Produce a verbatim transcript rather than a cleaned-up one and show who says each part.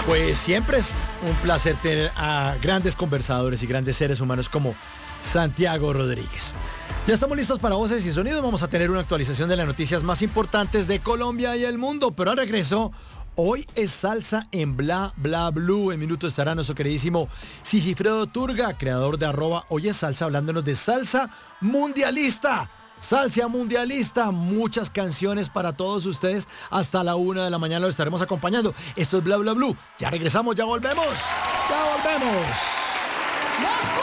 Speaker 1: Pues siempre es un placer tener a grandes conversadores y grandes seres humanos como Santiago Rodríguez. Ya estamos listos para Voces y Sonidos. Vamos a tener una actualización de las noticias más importantes de Colombia y el mundo. Pero al regreso, hoy es salsa en Bla Bla Blue. En minutos estará nuestro queridísimo Sigifredo Turga, creador de arroba Hoy es Salsa, hablándonos de salsa mundialista. Salsa mundialista, muchas canciones para todos ustedes. Hasta la una de la mañana lo estaremos acompañando. Esto es Bla Bla Blue. Ya regresamos, ya volvemos. Ya volvemos.